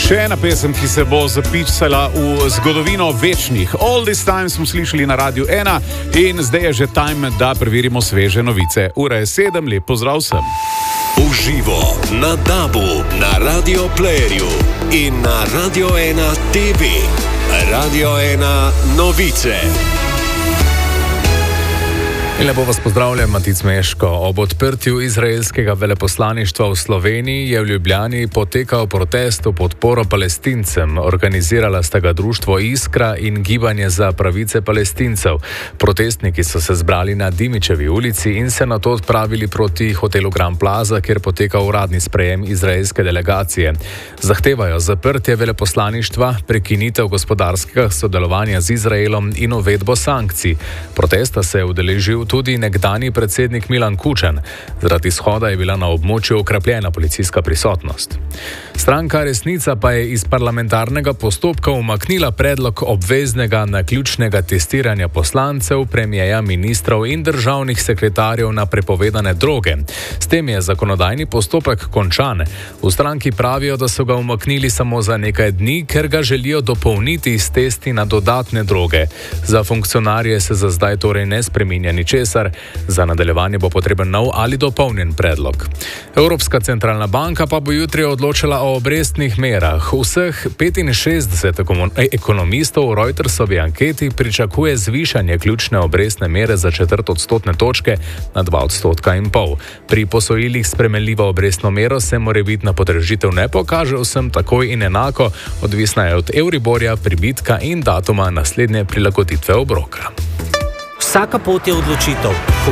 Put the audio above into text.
Še ena pesem, ki se bo zapisala v zgodovino večnih. All This Time smo slišali na Radiu 1 in zdaj je že time, da preverimo sveže novice. Ura je 7, lep pozdrav vsem. Uživo na DAB-u, na Radio Playerju in na Radio 1 TV. Radio 1 novice. In lepo vas pozdravljam, Matic Meško. Ob odprtju izraelskega veleposlaništva v Sloveniji je v Ljubljani potekal protest v podporo Palestincem. Organizirala sta ga društvo Iskra in Gibanje za pravice Palestincev. Protestniki so se zbrali na Dimičevi ulici in se nato odpravili proti hotelu Grand Plaza, kjer poteka uradni sprejem izraelske delegacije. Zahtevajo zaprtje veleposlaništva, prekinitev gospodarskega sodelovanja z Izraelom in uvedbo sankcij. Protesta se je udeležil tudi nekdanji predsednik Milan Kučan. Zaradi shoda je bila na območju okrepljena policijska prisotnost. Stranka Resnica pa je iz parlamentarnega postopka umaknila predlog obveznega naključnega testiranja poslancev, premierja, ministrov in državnih sekretarjev na prepovedane droge. S tem je zakonodajni postopek končan. V stranki pravijo, da so ga umaknili samo za nekaj dni, ker ga želijo dopolniti s testi na dodatne droge. Za funkcionarje se za zdaj torej ne spreminja ničesar. Za nadaljevanje bo potreben nov ali dopolnjen predlog. Evropska centralna banka pa bo jutri odločila o obrestnih merah. Vseh 65 ekonomistov v Reutersovi anketi pričakuje zvišanje ključne obrestne mere za 1/4 odstotne točke na 2,5 %. Pri posojilih s spremenljivo obrestno mero se morebitna podražitev ne pokaže vsem takoj in enako, odvisna je od Euriborja, pribitka in datuma naslednje prilagoditve obroka. Vsaka pot je odločitev.